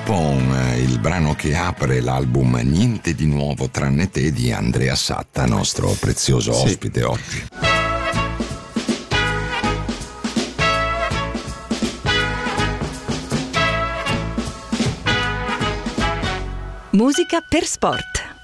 Pon, il brano che apre l'album Niente di nuovo tranne te di Andrea Satta, nostro prezioso ospite oggi. Musica per sport.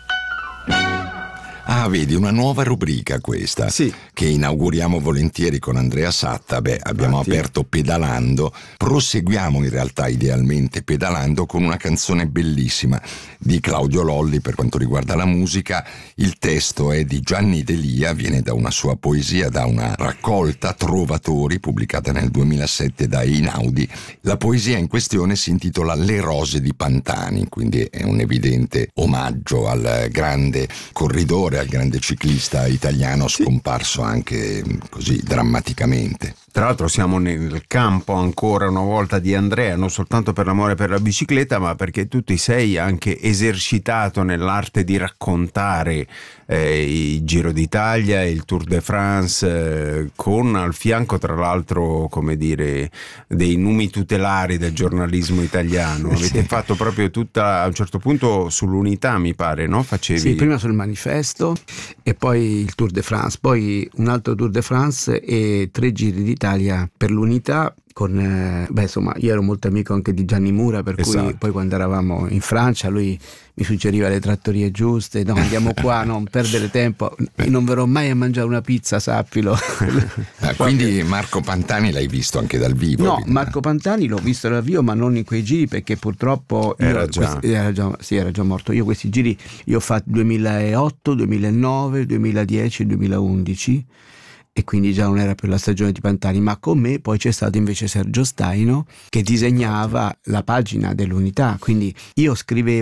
Ah, vedi, una nuova rubrica questa, che inauguriamo volentieri con Andrea Satta. Abbiamo aperto pedalando, proseguiamo in realtà idealmente pedalando con una canzone bellissima di Claudio Lolli per quanto riguarda la musica. Il testo è di Gianni Delia, viene da una sua poesia, da una raccolta Trovatori pubblicata nel 2007 da Einaudi. La poesia in questione si intitola Le rose di Pantani, quindi è un evidente omaggio al grande corridore, al grande ciclista italiano scomparso anche così drammaticamente. Tra l'altro siamo nel campo ancora una volta di Andrea, non soltanto per l'amore per la bicicletta, ma perché tu ti sei anche esercitato nell'arte di raccontare il Giro d'Italia e il Tour de France, con al fianco tra l'altro, come dire, dei numi tutelari del giornalismo italiano. Avete fatto proprio tutta, a un certo punto sull'Unità mi pare, no? Facevi... Sì, prima sul Manifesto e poi il Tour de France, poi un altro Tour de France e 3 Giri d'Italia per l'Unità. Con insomma, io ero molto amico anche di Gianni Mura, per cui poi quando eravamo in Francia lui mi suggeriva le trattorie giuste, no, andiamo qua, non perdere tempo, non verrò mai a mangiare una pizza, sappilo. Quindi Marco Pantani l'hai visto anche dal vivo? No, Marco Pantani l'ho visto dal vivo, ma non in quei giri, perché purtroppo era già morto. Io questi giri ho fatti 2008, 2009, 2010 e 2011, e quindi già non era più la stagione di Pantani, ma con me poi c'è stato invece Sergio Staino che disegnava la pagina dell'Unità, quindi io scrivevo